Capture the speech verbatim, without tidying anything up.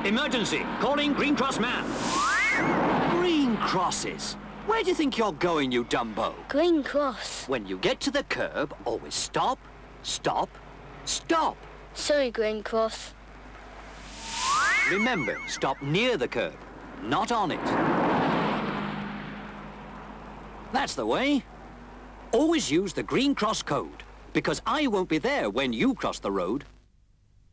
Emergency! Calling Green Cross Man! Green crosses! Where do you think you're going, you Dumbo? Green Cross. When you get to the curb, always stop, stop, stop! Sorry, Green Cross. Remember, stop near the curb, not on it. That's the way. Always use the Green Cross code, because I won't be there when you cross the road.